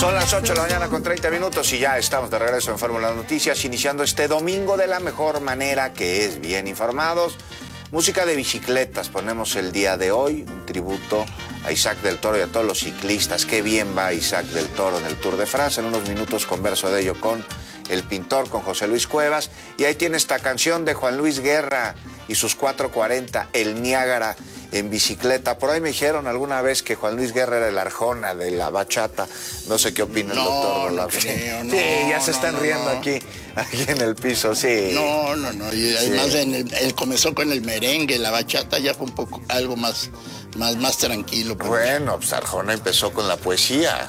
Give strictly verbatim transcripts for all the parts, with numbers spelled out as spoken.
Son las ocho de la mañana con treinta minutos y ya estamos de regreso en Fórmula Noticias, iniciando este domingo de la mejor manera, que es bien informados. Música de bicicletas ponemos el día de hoy, un tributo a Isaac del Toro y a todos los ciclistas. Qué bien va Isaac del Toro en el Tour de Francia. En unos minutos converso de ello con el pintor, con José Luis Cuevas. Y ahí tiene esta canción de Juan Luis Guerra y sus cuatro cuarenta, El Niágara en bicicleta. Por ahí me dijeron alguna vez que Juan Luis Guerra era el Arjona de la bachata. No sé qué opina el no, doctor Volab. No creo, no, sí, ya se no, están no, riendo no. aquí, aquí en el piso, sí. No, no, no. Y además sí. en el, él comenzó con el merengue, la bachata ya fue un poco algo más, más, más tranquilo. Bueno, pues Arjona empezó con la poesía.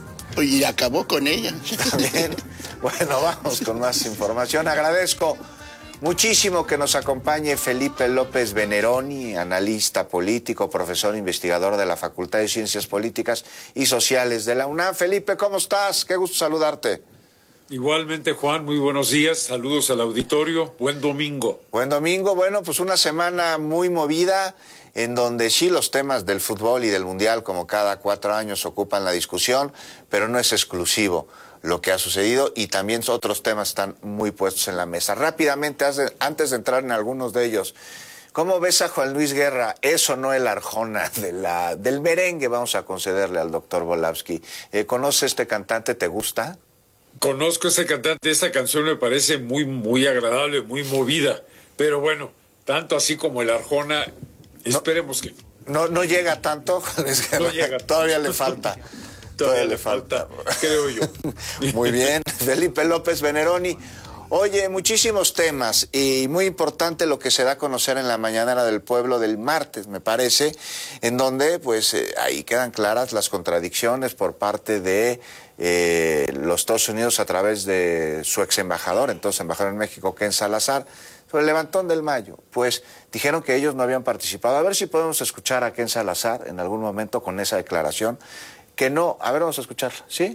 Y acabó con ella. También. Bueno, vamos con más información. Agradezco muchísimo que nos acompañe Felipe López Veneroni, analista político, profesor investigador de la Facultad de Ciencias Políticas y Sociales de la UNAM. Felipe, ¿cómo estás? Qué gusto saludarte. Igualmente, Juan, muy buenos días, saludos al auditorio, buen domingo. Buen domingo, bueno, pues una semana muy movida, en donde sí los temas del fútbol y del mundial, como cada cuatro años, ocupan la discusión, pero no es exclusivo lo que ha sucedido y también otros temas están muy puestos en la mesa. Rápidamente, antes de entrar en algunos de ellos, ¿cómo ves a Juan Luis Guerra? ¿Es o no el Arjona de la, del merengue? Vamos a concederle al doctor Volavsky. Eh, ¿Conoce este cantante? ¿Te gusta? Conozco a ese cantante, esta canción me parece muy, muy agradable, muy movida, pero bueno, tanto así como el Arjona, esperemos que... No, no llega tanto, Juan Luis Guerra. No llega. Todavía le falta. Todavía le falta, creo yo. Muy bien, Felipe López Veneroni. Oye, muchísimos temas y muy importante lo que se da a conocer en la Mañanera del Pueblo del martes, me parece, en donde pues eh, ahí quedan claras las contradicciones por parte de eh, los Estados Unidos a través de su ex embajador, entonces embajador en México, Ken Salazar, sobre el levantón del Mayo. Pues dijeron que ellos no habían participado. A ver si podemos escuchar a Ken Salazar en algún momento con esa declaración. Que no, a ver, vamos a escucharla, ¿sí?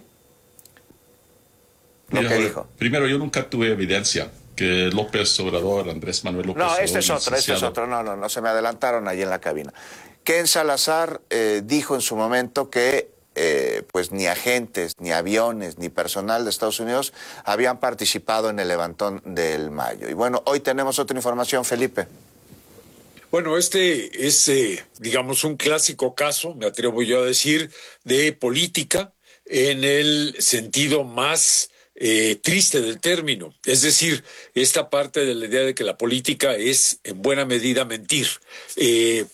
Lo Mira, que Jorge, dijo. Primero, yo nunca tuve evidencia que López Obrador, Andrés Manuel López No, Obrador... este es otro, este es otro, no, no, no, se me adelantaron allí en la cabina. Ken Salazar eh, dijo en su momento que eh, pues ni agentes, ni aviones, ni personal de Estados Unidos habían participado en el levantón del Mayo. Y bueno, hoy tenemos otra información, Felipe. Bueno, este es, eh, digamos, un clásico caso, me atrevo yo a decir, de política en el sentido más eh, triste del término. Es decir, esta parte de la idea de que la política es en buena medida mentir. Eh,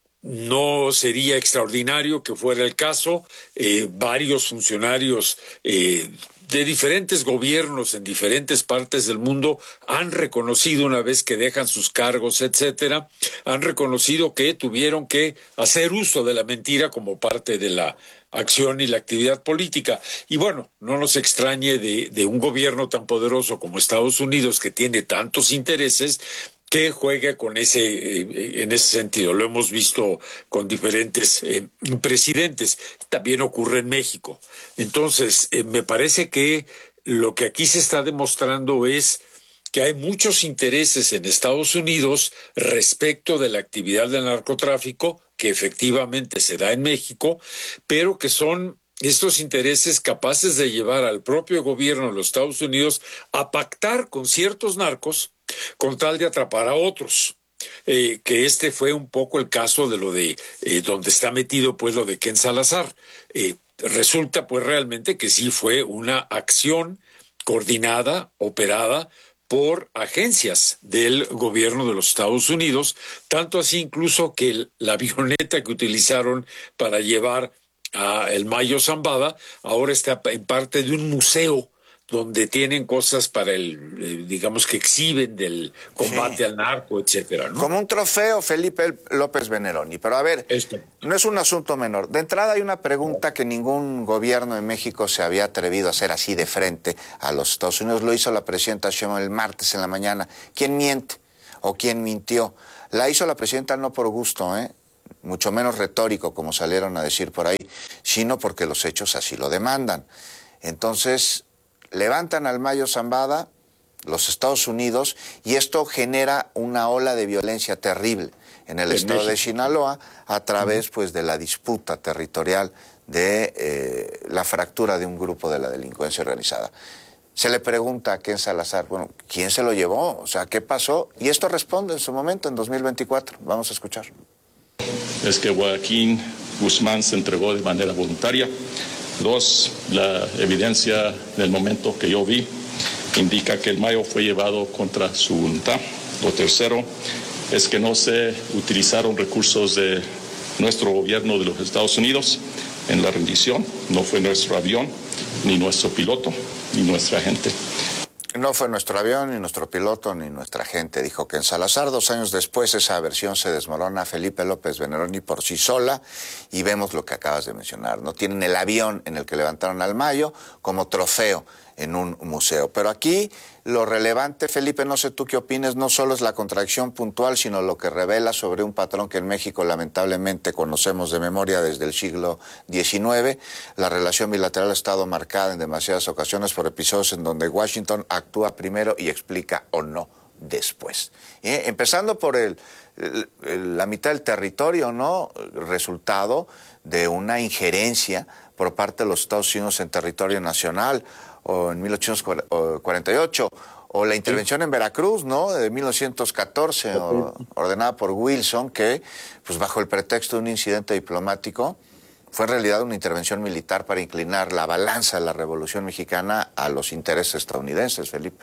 No sería extraordinario que fuera el caso. Eh, varios funcionarios eh, de diferentes gobiernos en diferentes partes del mundo han reconocido, una vez que dejan sus cargos, etcétera, han reconocido que tuvieron que hacer uso de la mentira como parte de la acción y la actividad política. Y bueno, no nos extrañe de, de un gobierno tan poderoso como Estados Unidos, que tiene tantos intereses, que juegue con ese, eh, en ese sentido. Lo hemos visto con diferentes eh, presidentes. También ocurre en México. Entonces, eh, me parece que lo que aquí se está demostrando es que hay muchos intereses en Estados Unidos respecto de la actividad del narcotráfico, que efectivamente se da en México, pero que son estos intereses capaces de llevar al propio gobierno de los Estados Unidos a pactar con ciertos narcos con tal de atrapar a otros. Eh, que este fue un poco el caso de lo de eh, donde está metido pues lo de Ken Salazar. Eh, resulta pues realmente que sí fue una acción coordinada, operada por agencias del gobierno de los Estados Unidos, tanto así incluso que el, la avioneta que utilizaron para llevar a el Mayo Zambada ahora está en parte de un museo donde tienen cosas para el, eh, digamos que exhiben del combate sí. al narco, etcétera, ¿no? Como un trofeo, Felipe López Veneroni. Pero a ver, Esto. no es un asunto menor. De entrada hay una pregunta que ningún gobierno en México se había atrevido a hacer así de frente a los Estados Unidos. Lo hizo la presidenta Sheinbaum el martes en la mañana. ¿Quién miente o quién mintió? La hizo la presidenta no por gusto, ¿eh? Mucho menos retórico, como salieron a decir por ahí, sino porque los hechos así lo demandan. Entonces, levantan al Mayo Zambada los Estados Unidos y esto genera una ola de violencia terrible en el en estado México. de Sinaloa a través uh-huh. pues de la disputa territorial de eh, la fractura de un grupo de la delincuencia organizada. Se le pregunta a Ken Salazar, bueno, ¿quién se lo llevó? O sea, ¿qué pasó? Y esto responde en su momento, en dos mil veinticuatro. Vamos a escuchar. Es que Joaquín Guzmán se entregó de manera voluntaria. Dos, la evidencia del momento que yo vi indica que el Mayo fue llevado contra su voluntad. Lo tercero es que no se utilizaron recursos de nuestro gobierno de los Estados Unidos en la rendición. No fue nuestro avión, ni nuestro piloto, ni nuestra gente. No fue nuestro avión, ni nuestro piloto, ni nuestra gente, dijo Ken Salazar. Dos años después esa versión se desmorona. Felipe López Veneroni por sí sola y vemos lo que acabas de mencionar, ¿no? Tienen el avión en el que levantaron al Mayo como trofeo en un museo. Pero aquí lo relevante, Felipe, no sé tú qué opines, no solo es la contradicción puntual, sino lo que revela sobre un patrón que en México lamentablemente conocemos de memoria desde el siglo diecinueve. La relación bilateral ha estado marcada en demasiadas ocasiones por episodios en donde Washington actúa primero y explica o no después. ¿Eh? Empezando por el, el, el, la mitad del territorio, ¿no? Resultado de una injerencia por parte de los Estados Unidos en territorio nacional, o en mil ochocientos cuarenta y ocho, o la intervención en Veracruz, ¿no?, de mil novecientos catorce, o, ordenada por Wilson, que, pues bajo el pretexto de un incidente diplomático, fue en realidad una intervención militar para inclinar la balanza de la Revolución Mexicana a los intereses estadounidenses, Felipe.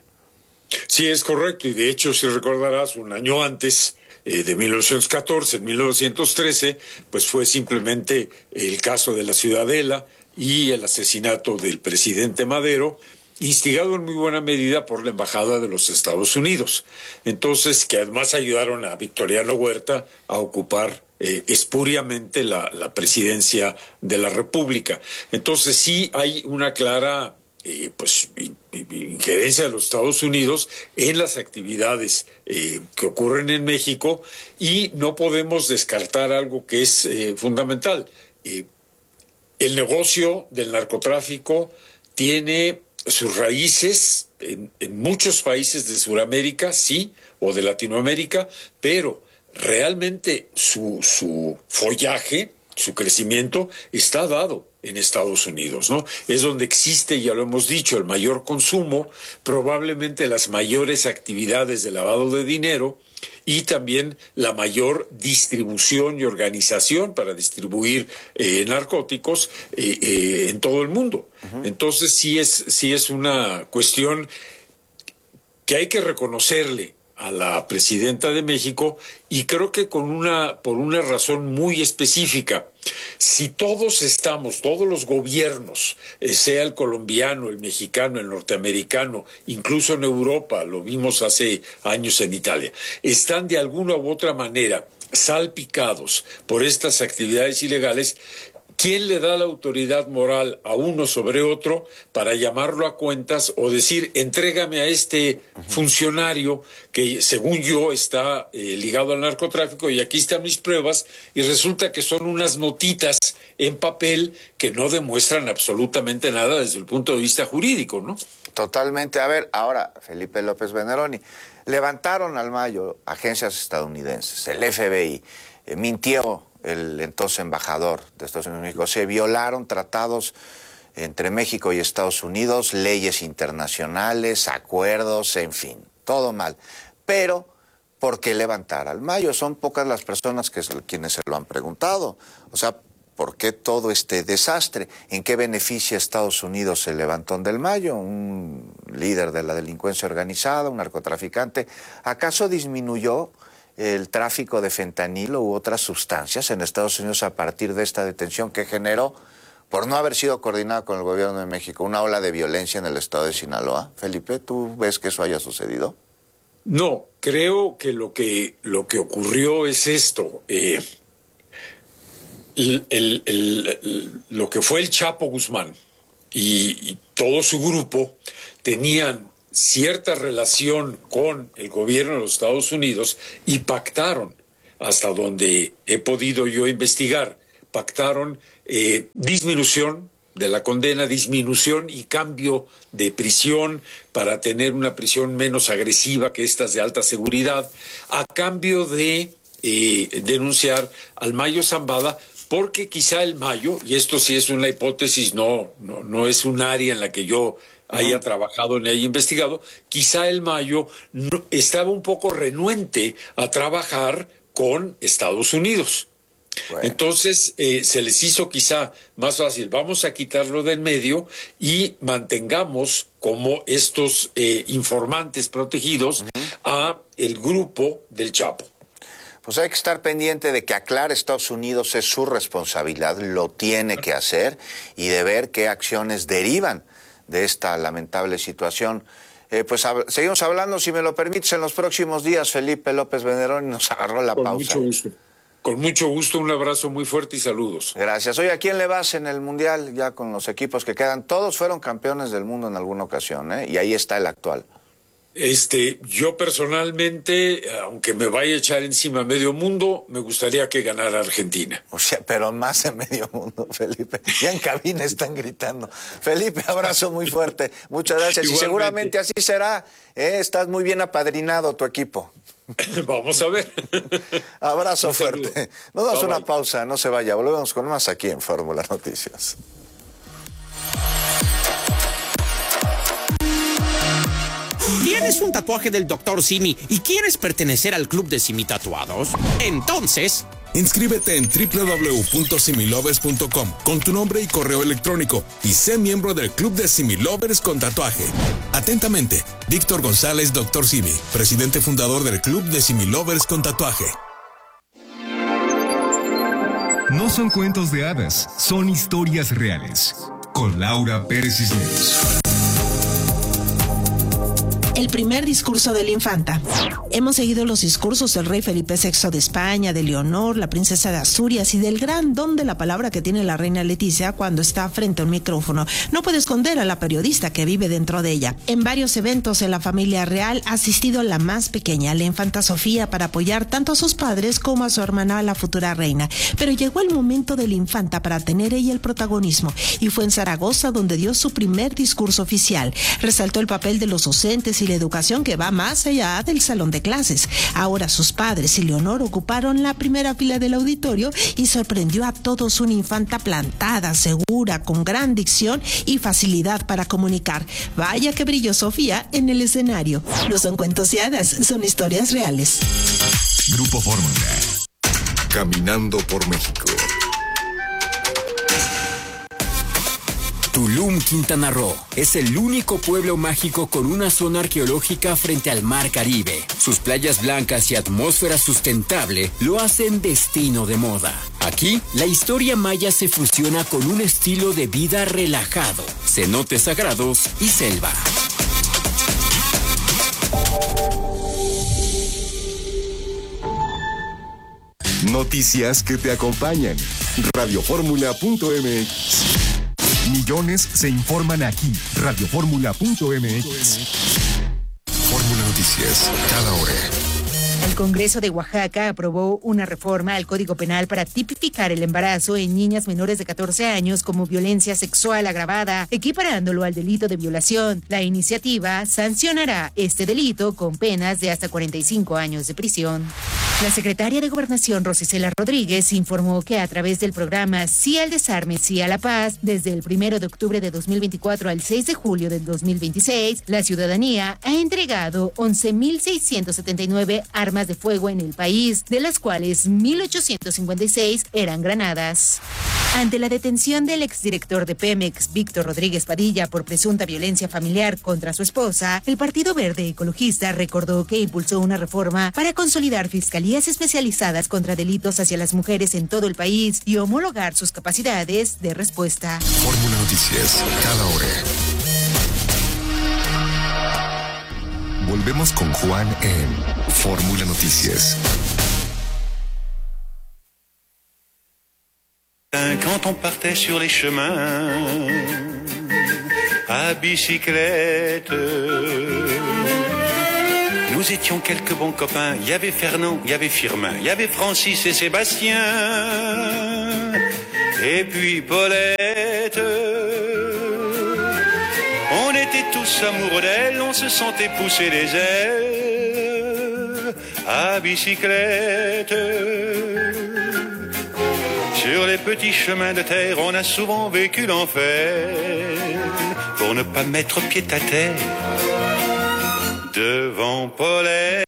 Sí, es correcto, y de hecho, si recordarás, un año antes eh, de mil novecientos catorce, en mil novecientos trece, pues fue simplemente el caso de la Ciudadela y el asesinato del presidente Madero, instigado en muy buena medida por la Embajada de los Estados Unidos. Entonces, que además ayudaron a Victoriano Huerta a ocupar eh, espuriamente la, la presidencia de la República. Entonces, sí hay una clara eh, pues, injerencia de los Estados Unidos en las actividades eh, que ocurren en México, y no podemos descartar algo que es eh, fundamental. Eh, El negocio del narcotráfico tiene sus raíces en, en muchos países de Sudamérica, sí, o de Latinoamérica, pero realmente su, su follaje, su crecimiento, está dado en Estados Unidos, ¿no? Es donde existe, ya lo hemos dicho, el mayor consumo, probablemente las mayores actividades de lavado de dinero, y también la mayor distribución y organización para distribuir eh, narcóticos eh, eh, en todo el mundo. Uh-huh. Entonces sí es, sí es una cuestión que hay que reconocerle a la presidenta de México, y creo que con una, por una razón muy específica. Si todos estamos, todos los gobiernos, eh, sea el colombiano, el mexicano, el norteamericano, incluso en Europa, lo vimos hace años en Italia, están de alguna u otra manera salpicados por estas actividades ilegales, ¿quién le da la autoridad moral a uno sobre otro para llamarlo a cuentas o decir, entrégame a este funcionario que según yo está eh, ligado al narcotráfico y aquí están mis pruebas, y resulta que son unas notitas en papel que no demuestran absolutamente nada desde el punto de vista jurídico, ¿no? Totalmente. A ver, ahora, Felipe López Veneroni, levantaron al Mayo agencias estadounidenses, el F B I, eh, mintió el entonces embajador de Estados Unidos en México, se violaron tratados entre México y Estados Unidos, leyes internacionales, acuerdos, en fin, todo mal. Pero, ¿por qué levantar al Mayo? Son pocas las personas que quienes se lo han preguntado. O sea, ¿por qué todo este desastre? ¿En qué beneficia a Estados Unidos el levantón del Mayo? Un líder de la delincuencia organizada, un narcotraficante. ¿Acaso disminuyó el tráfico de fentanilo u otras sustancias en Estados Unidos a partir de esta detención que generó, por no haber sido coordinada con el gobierno de México, una ola de violencia en el estado de Sinaloa? Felipe, ¿tú ves que eso haya sucedido? No, creo que lo que, lo que ocurrió es esto. Eh, el, el, el, el, lo que fue el Chapo Guzmán y, y todo su grupo tenían cierta relación con el gobierno de los Estados Unidos y pactaron, hasta donde he podido yo investigar, pactaron eh, disminución de la condena, disminución y cambio de prisión para tener una prisión menos agresiva que estas de alta seguridad, a cambio de eh, denunciar al Mayo Zambada porque quizá el Mayo, y esto sí es una hipótesis, no, no, no es un área en la que yo haya trabajado ni haya investigado, quizá el Mayo no, estaba un poco renuente a trabajar con Estados Unidos. Bueno. Entonces eh, se les hizo quizá más fácil, vamos a quitarlo del medio y mantengamos como estos eh, informantes protegidos uh-huh. a el grupo del Chapo. Pues hay que estar pendiente de que aclare Estados Unidos, es su responsabilidad, lo tiene que hacer, y de ver qué acciones derivan de esta lamentable situación. Eh, pues hab- seguimos hablando, si me lo permites, en los próximos días. Felipe López Benderón nos agarró la Con pausa. Mucho gusto. Con mucho gusto, un abrazo muy fuerte y saludos. Gracias. Oye, ¿a quién le vas en el Mundial ya con los equipos que quedan? Todos fueron campeones del mundo en alguna ocasión, ¿eh? Y ahí está el actual. Este, yo personalmente, aunque me vaya a echar encima medio mundo, me gustaría que ganara Argentina. O sea, pero más en medio mundo, Felipe. Ya en cabina están gritando. Felipe, abrazo muy fuerte. Muchas gracias. Igualmente. Y seguramente así será. ¿eh? Estás muy bien apadrinado tu equipo. Vamos a ver. Abrazo Un fuerte. saludo. Nos damos Bye, una bye. pausa, no se vaya. Volvemos con más aquí en Fórmula Noticias. ¿Tienes un tatuaje del doctor Simi y quieres pertenecer al club de Simi Tatuados? Entonces, inscríbete en doble u doble u doble u punto similovers punto com con tu nombre y correo electrónico y sé miembro del club de Similovers con tatuaje. Atentamente, Víctor González, doctor Simi, presidente fundador del club de Similovers con tatuaje. No son cuentos de hadas, son historias reales. Con Laura Pérez Cisneros. El primer discurso de la infanta. Hemos seguido los discursos del rey Felipe sexto de España, de Leonor, la princesa de Asturias y del gran don de la palabra que tiene la reina Leticia cuando está frente a un micrófono. No puede esconder a la periodista que vive dentro de ella. En varios eventos en la familia real ha asistido la más pequeña, la infanta Sofía, para apoyar tanto a sus padres como a su hermana, la futura reina. Pero llegó el momento de la infanta para tener ella el protagonismo, y fue en Zaragoza donde dio su primer discurso oficial. Resaltó el papel de los docentes y la educación que va más allá del salón de clases. Ahora sus padres y Leonor ocuparon la primera fila del auditorio y sorprendió a todos una infanta plantada, segura, con gran dicción y facilidad para comunicar. Vaya que brilló Sofía en el escenario. No son cuentos y hadas, son historias reales. Grupo Fórmula. Caminando por México. Tulum, Quintana Roo, es el único pueblo mágico con una zona arqueológica frente al Mar Caribe. Sus playas blancas y atmósfera sustentable lo hacen destino de moda. Aquí, la historia maya se fusiona con un estilo de vida relajado, cenotes sagrados y selva. Noticias que te acompañan. radio fórmula punto m x. Millones se informan aquí. radio fórmula punto m x. Fórmula Noticias, cada hora. El Congreso de Oaxaca aprobó una reforma al Código Penal para tipificar el embarazo en niñas menores de catorce años como violencia sexual agravada, equiparándolo al delito de violación. La iniciativa sancionará este delito con penas de hasta cuarenta y cinco años de prisión. La secretaria de Gobernación, Rosicela Rodríguez, informó que a través del programa Sí al Desarme, Sí a la Paz, desde el primero de octubre de dos mil veinticuatro al seis de julio del dos mil veintiséis, la ciudadanía ha entregado once mil seiscientos setenta y nueve armas de fuego en el país, de las cuales mil ochocientos cincuenta y seis eran granadas. Ante la detención del exdirector de Pemex, Víctor Rodríguez Padilla, por presunta violencia familiar contra su esposa, el Partido Verde Ecologista recordó que impulsó una reforma para consolidar fiscalías especializadas contra delitos hacia las mujeres en todo el país y homologar sus capacidades de respuesta. Fórmula Noticias, cada hora. Volvemos con Juan en Fórmula Noticias. Quand on partait sur les chemins à bicyclette, nous étions quelques bons copains. Il y avait Fernand, il y avait Firmin, il y avait Francis et Sébastien, et puis Paulette. On était tous amoureux d'elle, on se sentait pousser les ailes à bicyclette. Sur les petits chemins de terre, on a souvent vécu l'enfer pour ne pas mettre pied à terre devant Paulette.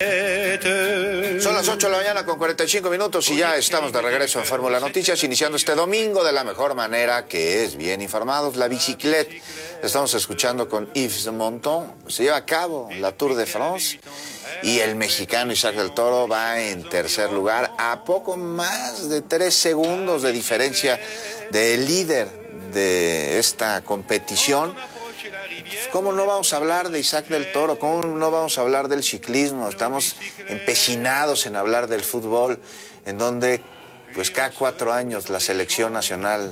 Son las ocho de la mañana con cuarenta y cinco minutos y ya estamos de regreso en Fórmula Noticias, iniciando este domingo de la mejor manera, que es bien informados. La bicicleta, estamos escuchando con Yves Montand. Se lleva a cabo la Tour de France y el mexicano Isaac del Toro va en tercer lugar, a poco más de tres segundos de diferencia del líder de esta competición. ¿Cómo no vamos a hablar de Isaac del Toro? ¿Cómo no vamos a hablar del ciclismo? Estamos empecinados en hablar del fútbol, en donde pues cada cuatro años la selección nacional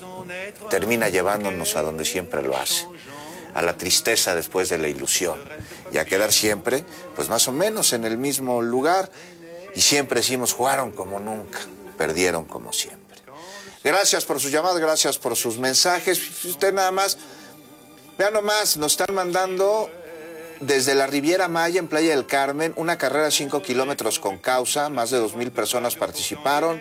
termina llevándonos a donde siempre lo hace, a la tristeza después de la ilusión, y a quedar siempre, pues más o menos en el mismo lugar, y siempre decimos, jugaron como nunca, perdieron como siempre. Gracias por sus llamadas, gracias por sus mensajes. Usted nada más, vean nomás, nos están mandando desde la Riviera Maya en Playa del Carmen, una carrera de cinco kilómetros con causa, más de dos mil personas participaron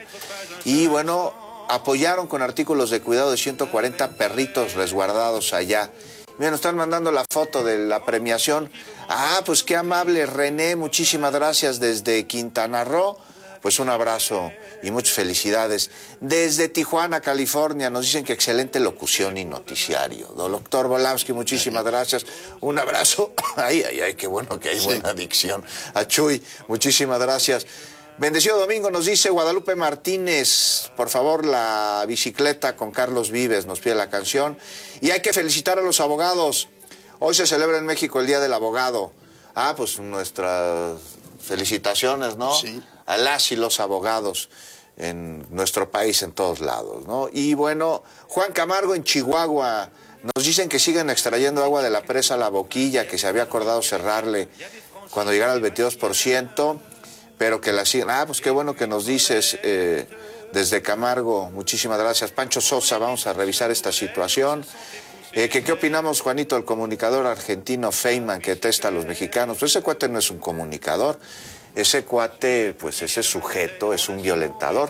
y bueno, apoyaron con artículos de cuidado de ciento cuarenta perritos resguardados allá. Miren, nos están mandando la foto de la premiación. Ah, pues qué amable René, muchísimas gracias desde Quintana Roo. Pues un abrazo y muchas felicidades. Desde Tijuana, California, nos dicen que excelente locución y noticiario. Doctor Volamsky, muchísimas gracias. Un abrazo. Ay, ay, ay, qué bueno que hay buena dicción. A Chuy, muchísimas gracias. Bendecido domingo, nos dice Guadalupe Martínez. Por favor, la bicicleta con Carlos Vives, nos pide la canción. Y hay que felicitar a los abogados. Hoy se celebra en México el Día del Abogado. Ah, pues nuestras felicitaciones, ¿no? Sí. A las y los abogados en nuestro país, en todos lados, ¿no? Y bueno, Juan Camargo en Chihuahua, nos dicen que siguen extrayendo agua de la presa La Boquilla, que se había acordado cerrarle cuando llegara al veintidós por ciento, pero que la siguen. Ah, pues qué bueno que nos dices eh, desde Camargo, muchísimas gracias. Pancho Sosa, vamos a revisar esta situación. Eh, ¿qué, ¿Qué opinamos, Juanito, del comunicador argentino Feynman, que detesta a los mexicanos? Pues ese cuate no es un comunicador. Ese cuate, pues ese sujeto es un violentador.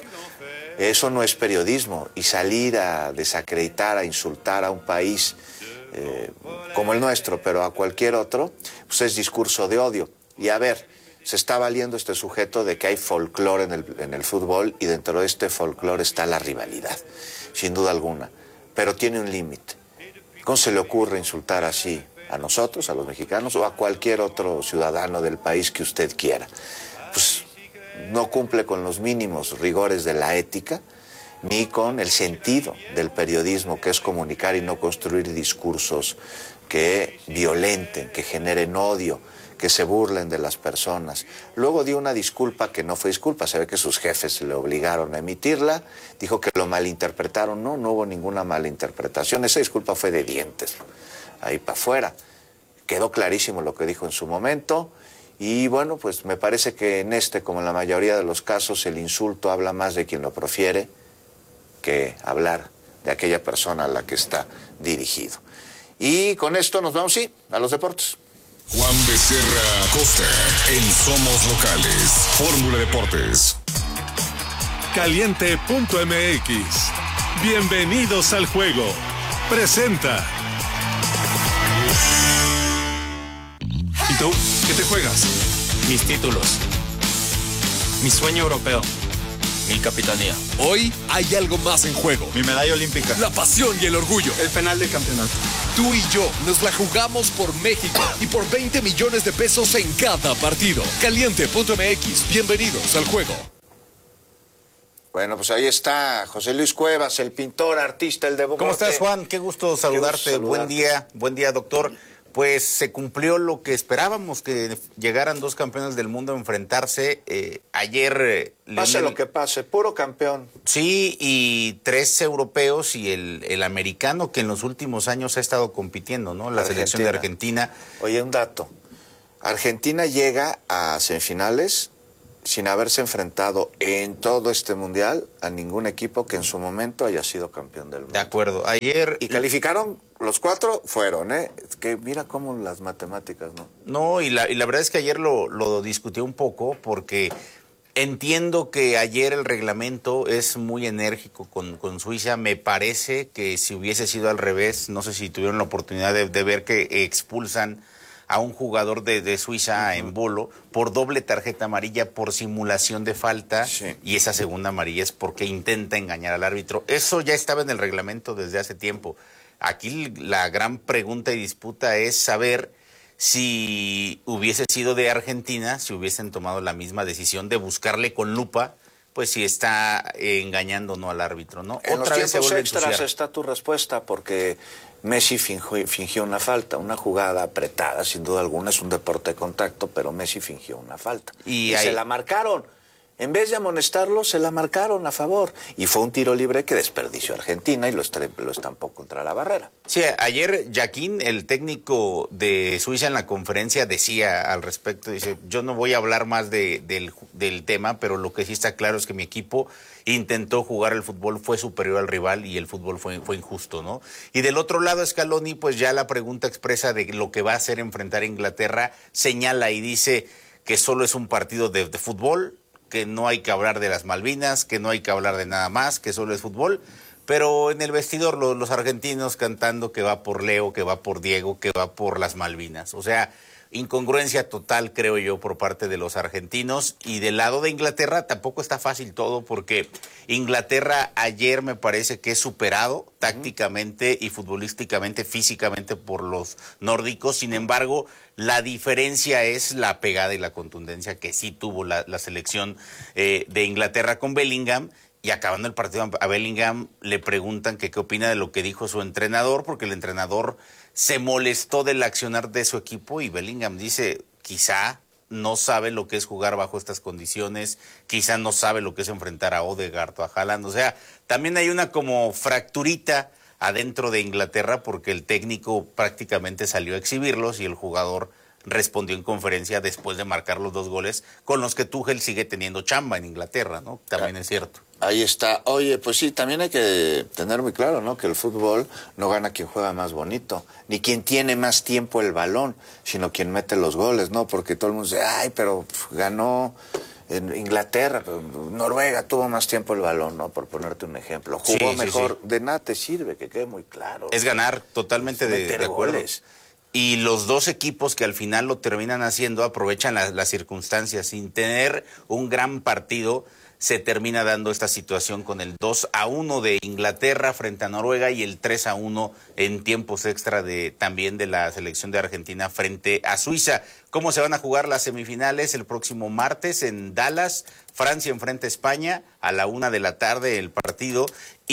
Eso no es periodismo. Y salir a desacreditar, a insultar a un país eh, como el nuestro, pero a cualquier otro, pues es discurso de odio. Y a ver, se está valiendo este sujeto de que hay folclore en el, en el fútbol, y dentro de este folclore está la rivalidad, sin duda alguna. Pero tiene un límite. ¿Cómo se le ocurre insultar así a nosotros, a los mexicanos, o a cualquier otro ciudadano del país que usted quiera? Pues no cumple con los mínimos rigores de la ética, ni con el sentido del periodismo, que es comunicar y no construir discursos que violenten, que generen odio, que se burlen de las personas. Luego dio una disculpa que no fue disculpa, se ve que sus jefes le obligaron a emitirla, dijo que lo malinterpretaron. No, no hubo ninguna malinterpretación, esa disculpa fue de dientes, ahí para afuera. Quedó clarísimo lo que dijo en su momento, y bueno, pues me parece que en este, como en la mayoría de los casos, el insulto habla más de quien lo profiere que hablar de aquella persona a la que está dirigido. Y con esto nos vamos, sí, a los deportes. Juan Becerra Acosta en Somos Locales, Fórmula Deportes. Caliente punto M X. Bienvenidos al juego. Presenta. ¿Y tú? ¿Qué te juegas? Mis títulos. Mi sueño europeo. Mi capitanía. Hoy hay algo más en juego. Mi medalla olímpica. La pasión y el orgullo. El penal de campeonato. Tú y yo nos la jugamos por México y por veinte millones de pesos en cada partido. Caliente punto M X. Bienvenidos al juego. Bueno, pues ahí está José Luis Cuevas, el pintor, artista, el de Bocote. ¿Cómo estás, Juan? Qué gusto saludarte. Qué gusto saludarte. Buen día, buen día, doctor. Pues se cumplió lo que esperábamos, que llegaran dos campeones del mundo a enfrentarse. Eh, ayer... Eh, pase Leonel... lo que pase, puro campeón. Sí, y tres europeos y el, el americano, que en los últimos años ha estado compitiendo, ¿no? La Argentina. Selección de Argentina. Oye, un dato. Argentina llega a semifinales sin haberse enfrentado en todo este mundial a ningún equipo que en su momento haya sido campeón del mundo. De acuerdo. Ayer... Y calificaron... Los cuatro fueron, ¿eh? Es que mira cómo las matemáticas, ¿no? No, y la, y la verdad es que ayer lo, lo discutí un poco porque Entiendo que ayer el reglamento es muy enérgico con, con Suiza. Me parece que si hubiese sido al revés, no sé si tuvieron la oportunidad de, de ver que expulsan a un jugador de, de Suiza uh-huh. en bolo por doble tarjeta amarilla por simulación de falta, sí. y esa segunda amarilla es porque intenta engañar al árbitro. Eso ya estaba en el reglamento desde hace tiempo. Aquí la gran pregunta y disputa es saber si hubiese sido de Argentina, si hubiesen tomado la misma decisión de buscarle con lupa, pues si está engañando o no al árbitro, ¿no? En Otra los vez se tiempos vuelve a extras ensuciar. está tu respuesta, porque Messi fingió, fingió una falta, una jugada apretada, sin duda alguna, es un deporte de contacto, pero Messi fingió una falta. Y, y ahí... se la marcaron. En vez de amonestarlo, se la marcaron a favor. Y fue un tiro libre que desperdició Argentina y lo, lo estampó contra la barrera. Sí, ayer Jaquín, el técnico de Suiza en la conferencia, decía al respecto, dice, yo no voy a hablar más de, del, del tema, pero lo que sí está claro es que mi equipo intentó jugar el fútbol, fue superior al rival y el fútbol fue, fue injusto, ¿no? Y del otro lado, Scaloni, pues ya la pregunta expresa de lo que va a hacer enfrentar a Inglaterra, señala y dice que solo es un partido de, de fútbol, que no hay que hablar de las Malvinas, que no hay que hablar de nada más, que solo es fútbol, pero en el vestidor los, los argentinos cantando que va por Leo, que va por Diego, que va por las Malvinas. O sea, incongruencia total, creo yo, por parte de los argentinos. Y del lado de Inglaterra tampoco está fácil todo, porque Inglaterra ayer me parece que es superado tácticamente y futbolísticamente, físicamente por los nórdicos. Sin embargo, la diferencia es la pegada y la contundencia que sí tuvo la, la selección eh, de Inglaterra con Bellingham. Y acabando el partido a Bellingham le preguntan que qué opina de lo que dijo su entrenador, porque el entrenador se molestó del accionar de su equipo y Bellingham dice, quizá no sabe lo que es jugar bajo estas condiciones, quizá no sabe lo que es enfrentar a Odegaard o a Haaland. O sea, también hay una como fracturita adentro de Inglaterra porque el técnico prácticamente salió a exhibirlos y el jugador respondió en conferencia después de marcar los dos goles con los que Tuchel sigue teniendo chamba en Inglaterra, ¿no? También es cierto. Ahí está. Oye, pues sí, también hay que tener muy claro, ¿no? Que el fútbol no gana quien juega más bonito, ni quien tiene más tiempo el balón, sino quien mete los goles, ¿no? Porque todo el mundo dice, ay, pero pff, ganó en Inglaterra, pero Noruega tuvo más tiempo el balón, ¿no? Por ponerte un ejemplo. Jugó sí, mejor. Sí, sí. De nada te sirve, que quede muy claro. Es ganar, totalmente de, de acuerdo. Goles. Y los dos equipos que al final lo terminan haciendo aprovechan la, las circunstancias. Sin tener un gran partido, se termina dando esta situación con el dos a uno de Inglaterra frente a Noruega y el tres a uno en tiempos extra de también de la selección de Argentina frente a Suiza. ¿Cómo se van a jugar las semifinales? El próximo martes en Dallas, Francia enfrenta a España a la una de la tarde el partido.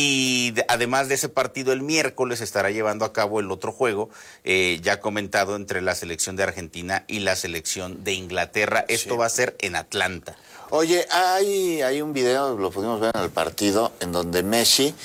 Y de, además de ese partido, el miércoles estará llevando a cabo el otro juego, eh, ya comentado, entre la selección de Argentina y la selección de Inglaterra. Esto sí. va a ser en Atlanta. Oye, hay, hay un video, lo pudimos ver en el partido, en donde Messi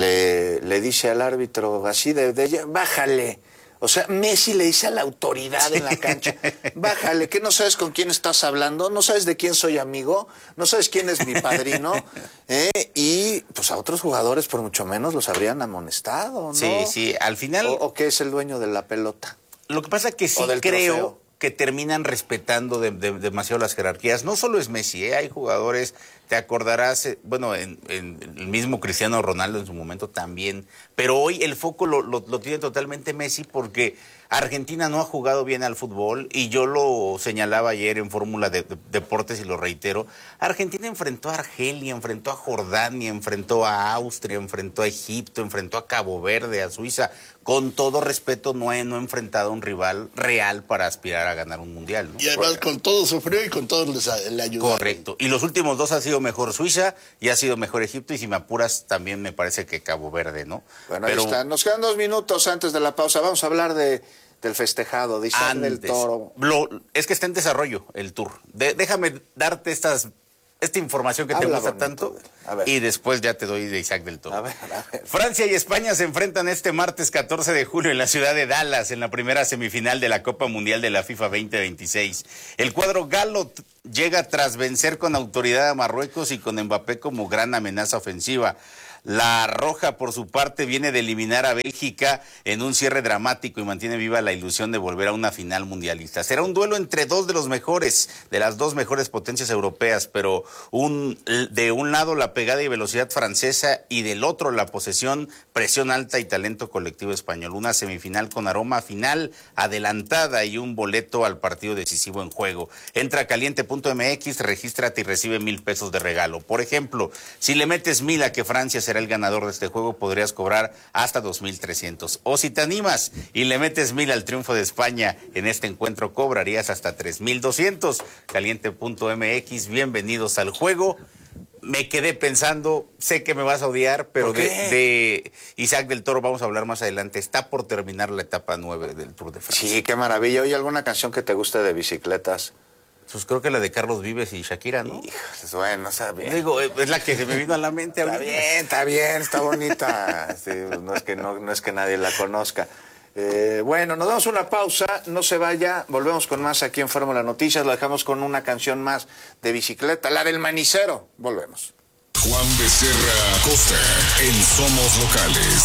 le, le dice al árbitro así de, de bájale. O sea, Messi le dice a la autoridad en la cancha, bájale, ¿qué no sabes con quién estás hablando? ¿No sabes de quién soy amigo? ¿No sabes quién es mi padrino? ¿Eh? Y pues a otros jugadores por mucho menos los habrían amonestado, ¿no? Sí, sí, al final... ¿O, o qué es el dueño de la pelota? Lo que pasa es que sí creo... Trofeo. Que terminan respetando de, de, demasiado las jerarquías. No solo es Messi, ¿eh? Hay jugadores, te acordarás, eh, bueno, en, en el mismo Cristiano Ronaldo en su momento también, pero hoy el foco lo, lo, lo tiene totalmente Messi porque Argentina no ha jugado bien al fútbol y yo lo señalaba ayer en Fórmula de, de Deportes y lo reitero. Argentina enfrentó a Argelia, enfrentó a Jordania, enfrentó a Austria, enfrentó a Egipto, enfrentó a Cabo Verde, a Suiza. Con todo respeto, no he, no he enfrentado a un rival real para aspirar a ganar un mundial, ¿no? Y además con todo sufrió y con todo les, le ayudó. Correcto. Y los últimos dos ha sido mejor Suiza y ha sido mejor Egipto y si me apuras también me parece que Cabo Verde, ¿no? Bueno, Pero... ahí está. Nos quedan dos minutos antes de la pausa. Vamos a hablar de... del festejado, de Isaac del Toro. Lo, es que está en desarrollo el tour. De, déjame darte estas, esta información que Habla te gusta bonito, tanto y después ya te doy de Isaac del Toro. A ver, a ver. Francia y España se enfrentan este martes catorce de julio en la ciudad de Dallas en la primera semifinal de la Copa Mundial de la FIFA veinte veintiséis. El cuadro galo llega tras vencer con autoridad a Marruecos y con Mbappé como gran amenaza ofensiva. La Roja, por su parte, viene de eliminar a Bélgica en un cierre dramático y mantiene viva la ilusión de volver a una final mundialista. Será un duelo entre dos de los mejores, de las dos mejores potencias europeas, pero un, de un lado la pegada y velocidad francesa y del otro la posesión, presión alta y talento colectivo español. Una semifinal con aroma final adelantada y un boleto al partido decisivo en juego. Entra a caliente punto m x, regístrate y recibe mil pesos de regalo. Por ejemplo, si le metes mil a que Francia será el ganador de este juego, podrías cobrar hasta dos mil trescientos. O si te animas y le metes mil al triunfo de España en este encuentro, cobrarías hasta tres mil doscientos. caliente punto m x, bienvenidos al juego. Me quedé pensando, sé que me vas a odiar, pero de, de Isaac del Toro vamos a hablar más adelante. Está por terminar la etapa nueve del Tour de Francia. Sí, qué maravilla. ¿Oye alguna canción que te guste de bicicletas? Pues creo que la de Carlos Vives y Shakira, ¿no? Híjoles, bueno, está bien. Digo, es la que se me vino a la mente Está ahorita. bien, está bien, está bonita. Sí, no, es que, no, no es que nadie la conozca. Eh, bueno, nos damos una pausa, no se vaya, volvemos con más aquí en Fórmula Noticias, lo dejamos con una canción más de bicicleta, la del Manicero. Volvemos. Juan Becerra Costa en Somos Locales.